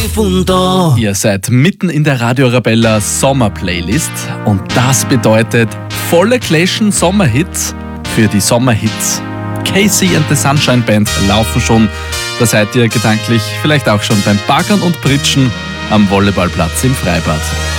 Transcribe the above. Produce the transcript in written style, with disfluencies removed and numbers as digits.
Telefon da. Ihr seid mitten in der Radio Arabella Sommer-Playlist und das bedeutet volle Clashen Sommerhits für die Sommerhits. Casey and the Sunshine Band laufen schon. Da seid ihr gedanklich vielleicht auch schon beim Baggern und Pritschen am Volleyballplatz im Freibad.